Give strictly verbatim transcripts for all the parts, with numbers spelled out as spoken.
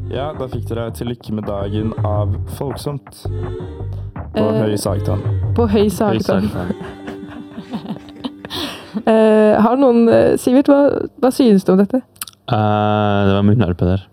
Ja, da fikk dere til lykke med dagen av Folksomt. På Eh, høy sagtann. På høy sagtann. eh, har noen... eh, Sivert, hva, hva synes du om dette? Uh, det var munnharpe der.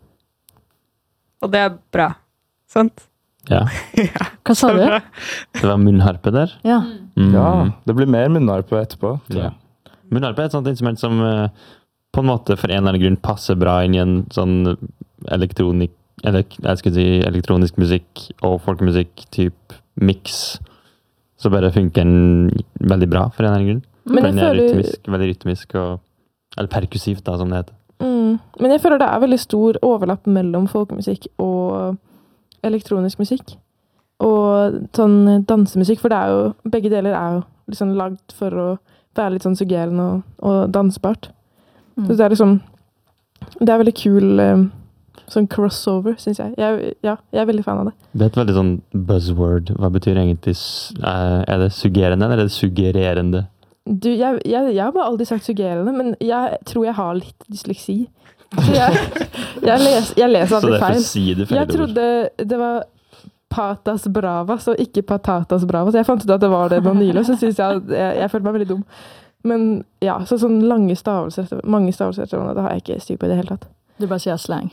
Og det er bra. Sant? Ja. Hva sa du? Det var munnharpe der. Ja. Mm. Ja, det blir mer munnharpe etterpå. tror Ja. jeg. Munnharpe er et sånt instrument som uh, på en måte for en eller annen grunn passer bra inn i en sånn elektronik, eller jeg skal si elektronisk musikk og folkemusikk type mix. Så bare funker den veldig bra for en eller annen grunn. Men jeg den er føler- rytmisk, veldig rytmisk og eller perkussivt da, som det heter. Mm. Men jeg føler det er veldig stor overlapp mellom folkemusikk og elektronisk musikk. Og sånn dansemusikk, for det er jo, begge deler er jo liksom lagd for å være litt sånn suggerende og, og dansbart. Mm. Så det er liksom, det er veldig kul eh, sånn crossover, synes jeg. jeg. Ja, jeg er veldig fan av det. Det er et veldig sånn buzzword. Hva betyr egentlig s- eh, er det suggerende eller er det suggererende? Du, jeg, jeg, jeg har bare aldri sagt suggerende, men jeg tror jeg har litt dysleksi. Så jeg, jeg, les, jeg leser Så alltid derfor feil. sier du feil Jeg trodde det var patas bravas og ikke patatas bravas. Jeg fant ut at det var det nå nylig, så synes jeg, jeg, jeg følte meg veldig dum. Men ja, så sånn lange stavelser, etter- mange stavelser etter hverandre, det har jeg ikke styr på i det hele tatt. Du bare sier slang.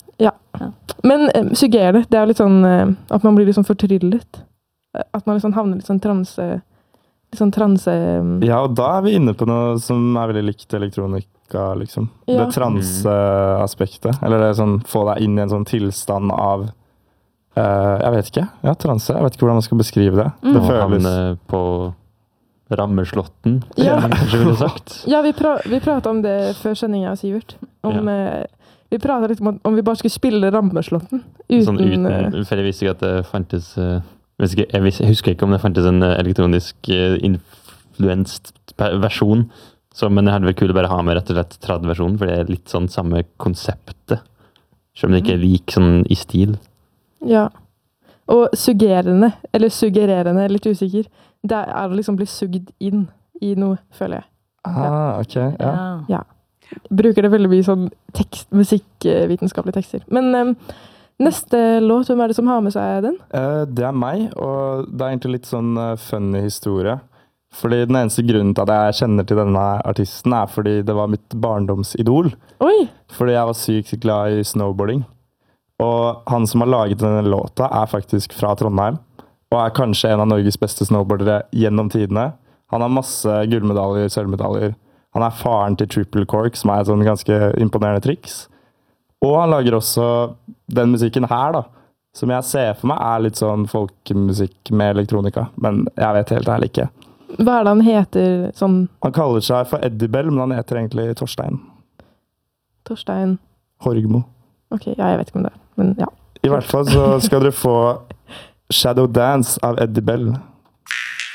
Men eh, suggerende, det er jo litt sånn eh, at man blir litt sånn fortryllet. Eh, At man liksom havner litt sånn transe, litt sånn transe... mm, Ja, og da er vi inne på noe som er veldig likt elektronika, liksom. Ja. Det transeaspektet. Eller det er sånn, få deg inn i en sånn tilstand av eh, jeg vet ikke. Ja, transe. Jeg vet ikke hvordan man skal beskrive det. Mm. Det Å føles havne på rammeslåtten, Ja. kanskje ville sagt. Ja, vi, pra vi pratet om det før sendingen av Sivert. Om, eh, vi pratet litt om at om vi bare skulle spille rammeslåtten. Uten, Sånn eh, uten, for jeg visste ikke at det fantes eh, jeg, vet ikke, jeg, vis- jeg husker ikke om det fantes en eh, elektronisk uh, influenst pe- versjon, så, men det hadde vært kult å bare ha med rett og slett trad-versjonen, for det er litt sånn samme konseptet, selv om det ikke er lik sånn i stil. ja. Og suggerende, eller suggererende, litt usikker, det er å liksom bli sugd inn i noe, føler jeg. Ah, ok. Ja. Ja. Bruker det veldig mye sånn tekst, musikkvitenskapelige tekster. Men eh, neste låt, hvem er det som har med seg den? Eh, det er meg, og det er egentlig litt sånn eh, funny historie. Fordi den eneste grunnen til at jeg kjenner til denne artisten er fordi det var mitt barndomsidol. Oi! Fordi jeg var sykt glad i snowboarding. Og han som har laget denne låta er faktisk fra Trondheim, og er kanskje en av Norges beste snowboardere gjennom tidene. Han har masse gullmedaljer, sølvmedaljer. Han er faren til triple cork, som er et sånn ganske imponerende triks. Og han lager også den musikken her, da, som jeg ser for meg er litt sånn folkemusikk med elektronika, men jeg vet helt ærlig ikke. Hva er det han heter sånn Han kaller seg for Eddie Bell, men han heter egentlig Torstein Torstein? Horgmo. Ok, ja, jeg vet ikke om det er, men ja. I hvert fall så skal dere få Shadow Dance av Eddie Bell.